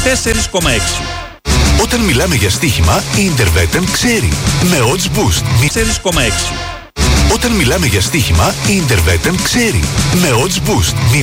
4,6. Όταν μιλάμε για στοίχημα, η Intervetten ξέρει. Με odds boost 4,6. Όταν μιλάμε για στοίχημα, η Intervetten ξέρει. Με odds boost